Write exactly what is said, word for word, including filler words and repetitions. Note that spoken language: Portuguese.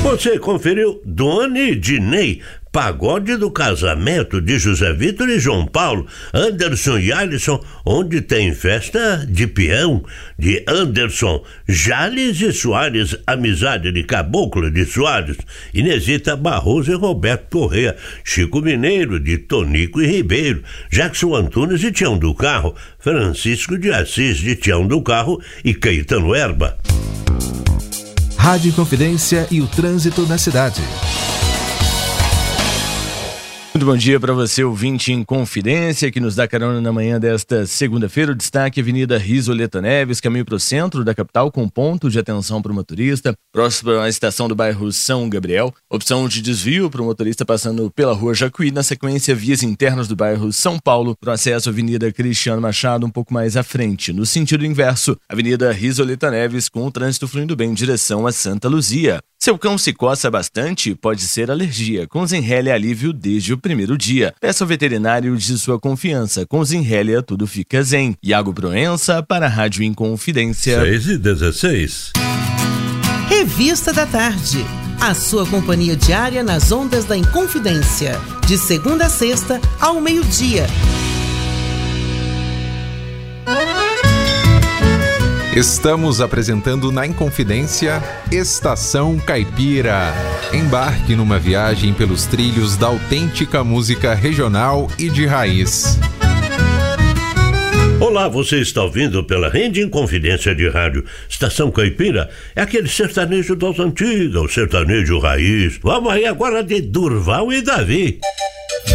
Você conferiu Dona Dinei, pagode do casamento de José Vitor e João Paulo, Anderson e Alisson, onde tem festa de peão de Anderson, Jales e Soares, amizade de Caboclo de Soares, Inesita Barroso e Roberto Corrêa, Chico Mineiro de Tonico e Ribeiro, Jackson Antunes e Tião do Carro, Francisco de Assis de Tião do Carro e Caetano Erba. Rádio Inconfidência e o trânsito na cidade. Muito bom dia para você, ouvinte em Confidência, que nos dá carona na manhã desta segunda-feira. O destaque: Avenida Risoleta Neves, caminho para o centro da capital, com ponto de atenção para o motorista, próximo à estação do bairro São Gabriel. Opção de desvio para o motorista passando pela rua Jacuí. Na sequência, vias internas do bairro São Paulo, para o acesso à Avenida Cristiano Machado, um pouco mais à frente. No sentido inverso, Avenida Risoleta Neves, com o trânsito fluindo bem em direção a Santa Luzia. Seu cão se coça bastante? Pode ser alergia. Com Zenrelia alívio desde o primeiro dia. Peça ao veterinário de sua confiança. Com Zenrelia tudo fica zen. Iago Proença para a Rádio Inconfidência. seis e dezesseis. Revista da Tarde. A sua companhia diária nas ondas da Inconfidência. De segunda a sexta, ao meio-dia. Estamos apresentando na Inconfidência Estação Caipira. Embarque numa viagem pelos trilhos da autêntica música regional e de raiz. Olá, você está ouvindo pela Rede Inconfidência de Rádio. Estação Caipira é aquele sertanejo das antigas, o sertanejo raiz. Vamos aí agora de Durval e Davi.